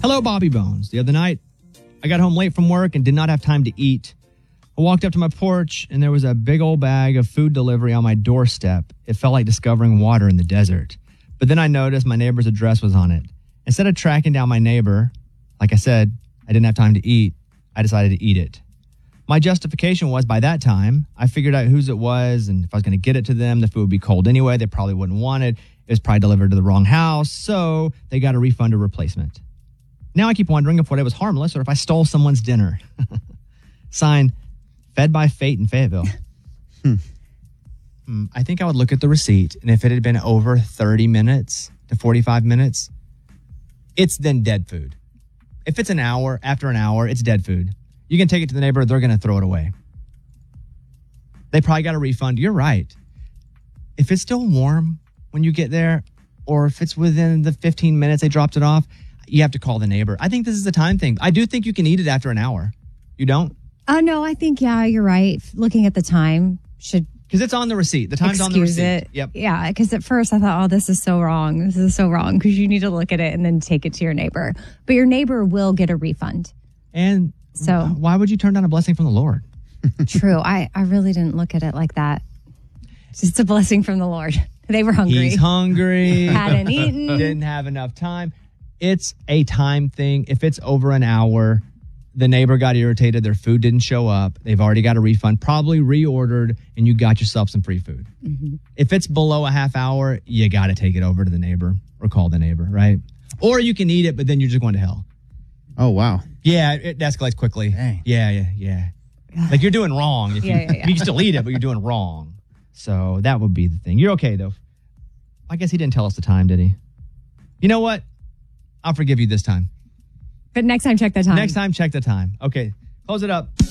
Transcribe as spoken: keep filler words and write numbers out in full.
Hello, Bobby Bones. The other night, I got home late from work and did not have time to eat. I walked up to my porch, and there was a big old bag of food delivery on my doorstep. It felt like discovering water in the desert. But then I noticed my neighbor's address was on it. Instead of tracking down my neighbor, like I said, I didn't have time to eat. I decided to eat it. My justification was, by that time, I figured out whose it was, and if I was going to get it to them, the food would be cold anyway. They probably wouldn't want it. It was probably delivered to the wrong house, so they got a refund or replacement. Now I keep wondering if what I was harmless or if I stole someone's dinner. Signed, Fed by Fate in Fayetteville. hmm. Hmm, I think I would look at the receipt, and if it had been over thirty minutes to forty-five minutes, it's then dead food. If it's an hour, after an hour, it's dead food. You can take it to the neighbor, they're going to throw it away. They probably got a refund. You're right. If it's still warm when you get there, or if it's within the fifteen minutes they dropped it off, you have to call the neighbor. I think this is a time thing. I do think you can eat it after an hour. You don't? Uh, no, I think, yeah, you're right. Looking at the time should... Because it's on the receipt. The time's on the receipt. It. Yep. Yeah, because at first I thought, oh, this is so wrong. This is so wrong, because you need to look at it and then take it to your neighbor. But your neighbor will get a refund. And so why would you turn down a blessing from the Lord? True. I, I really didn't look at it like that. It's just a blessing from the Lord. They were hungry. He's hungry. Hadn't eaten. Didn't have enough time. It's a time thing. If it's over an hour, the neighbor got irritated, their food didn't show up, they've already got a refund, probably reordered, and you got yourself some free food. Mm-hmm. If it's below a half hour, you got to take it over to the neighbor or call the neighbor, right? Or you can eat it, but then you're just going to hell. Oh, wow. Yeah, it escalates quickly. Dang. Yeah, yeah, yeah. God. Like you're doing wrong. If yeah, you, yeah, yeah. you can still eat it, but you're doing wrong. So that would be the thing. You're okay, though. I guess he didn't tell us the time, did he? You know what? I'll forgive you this time. But next time, check the time. Next time, check the time. Okay, close it up.